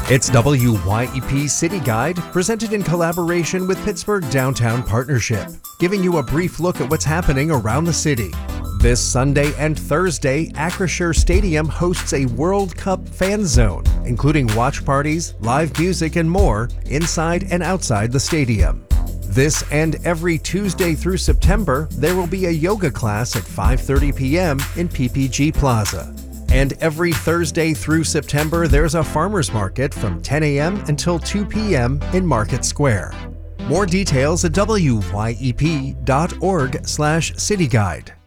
It's WYEP City Guide, presented in collaboration with Pittsburgh Downtown Partnership, giving you a brief look at what's happening around the city. This Sunday and Thursday, Acrisure Stadium hosts a World Cup fan zone, including watch parties, live music, and more inside and outside the stadium. This and every Tuesday through September, there will be a yoga class at 5:30 p.m. in PPG Plaza. And every Thursday through September, there's a farmers market from 10 a.m. until 2 p.m. in Market Square. More details at wyep.org/cityguide.